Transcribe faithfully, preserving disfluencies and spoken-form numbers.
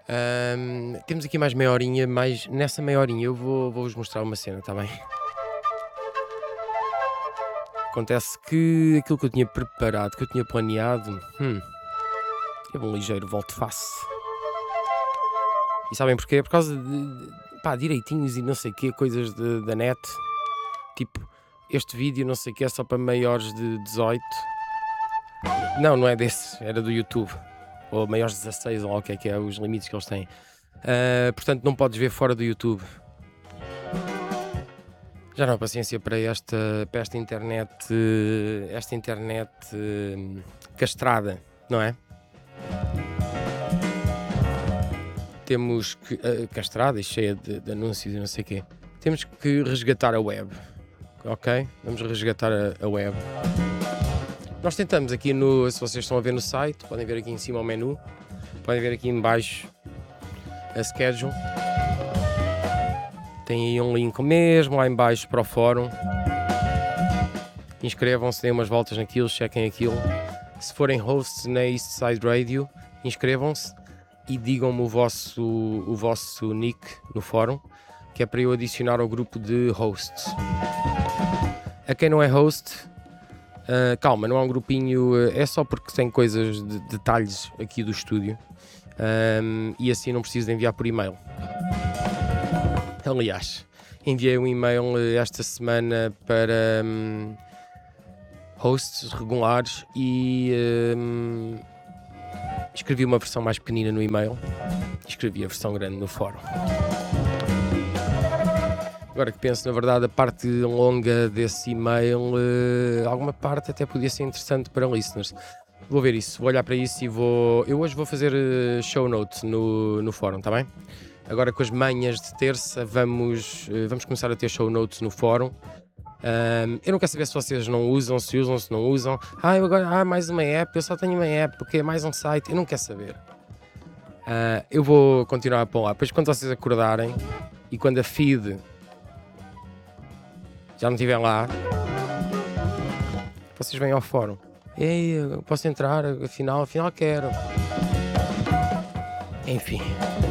Ahm, temos aqui mais meia horinha, mas nessa meia horinha eu vou, vou-vos mostrar uma cena, está bem? Acontece que aquilo que eu tinha preparado, que eu tinha planeado, hum, teve um ligeiro volte-face. E sabem porquê? Por causa de, pá, direitinhos e não sei o quê, coisas de- da net. Tipo, este vídeo não sei o quê é só para maiores de dezoito. Não, não é desse, era do YouTube. Ou maiores de dezasseis, ou lá o que é que é, os limites que eles têm. Ah, portanto, não podes ver fora do YouTube. Já não há paciência para esta, para esta internet, eh, esta internet eh, castrada, não é? Temos que, eh, castrada e cheia de, de anúncios e não sei o quê. Temos que resgatar a web, ok? Vamos resgatar a, a web. Nós tentamos aqui no, se vocês estão a ver no site, podem ver aqui em cima o menu, podem ver aqui em baixo a schedule. Tem aí um link mesmo lá em baixo para o fórum. Inscrevam-se, deem umas voltas naquilo, chequem aquilo. Se forem hosts na Eastside Radio, inscrevam-se e digam-me o vosso, o vosso nick no fórum, que é para eu adicionar ao grupo de hosts. A quem não é host, uh, calma, não é um grupinho, uh, é só porque tem coisas, de, detalhes aqui do estúdio, um, e assim não preciso de enviar por e-mail. Aliás, enviei um e-mail esta semana para um, hosts regulares e um, escrevi uma versão mais pequenina no e-mail e escrevi a versão grande no fórum. Agora que penso, na verdade, a parte longa desse e-mail, uh, alguma parte até podia ser interessante para listeners. Vou ver isso, vou olhar para isso e vou... Eu hoje vou fazer uh, show notes no, no fórum, está bem? Agora com as manhãs de terça vamos, uh, vamos começar a ter show notes no fórum. Um, eu não quero saber se vocês não usam, se usam, se não usam. Ah, eu agora há ah, mais uma app, eu só tenho uma app, porque é mais um site. Eu não quero saber. Uh, eu vou continuar a pôr lá. Depois, quando vocês acordarem e quando a feed já não estiver lá, vocês vêm ao fórum. Ei, eu posso entrar? Afinal, afinal quero. Enfim.